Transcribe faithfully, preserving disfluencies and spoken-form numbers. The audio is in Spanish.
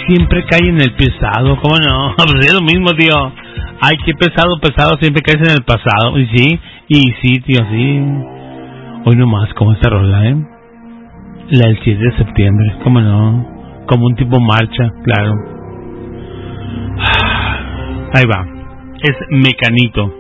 siempre cae en el pesado, ¿cómo no? Pues es lo mismo, tío. Ay, qué pesado, pesado, siempre caes en el pasado. Y sí, y sí, tío, sí. Hoy nomás, como esta rola, ¿eh? La del siete de septiembre, ¿cómo no? Como un tipo marcha, claro. Ahí va. Es Mecanito.